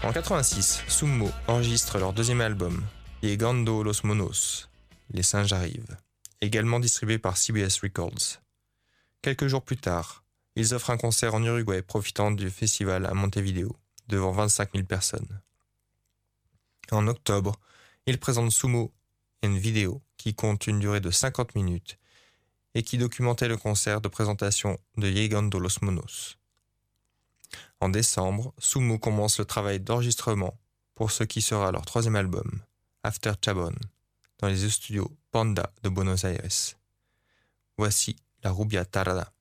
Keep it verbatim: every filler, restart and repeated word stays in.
En quatre-vingt-six, Sumo enregistre leur deuxième album, Llegando los Monos, Les singes arrivent, également distribué par C B S Records. Quelques jours plus tard, ils offrent un concert en Uruguay profitant du festival à Montevideo, devant vingt-cinq mille personnes. En octobre, ils présentent Sumo une vidéo qui compte une durée de cinquante minutes et qui documentait le concert de présentation de Llegando los Monos. En décembre, Sumo commence le travail d'enregistrement pour ce qui sera leur troisième album, After Chabón, dans les studios Panda de Buenos Aires. Voici La Rubia Tarada.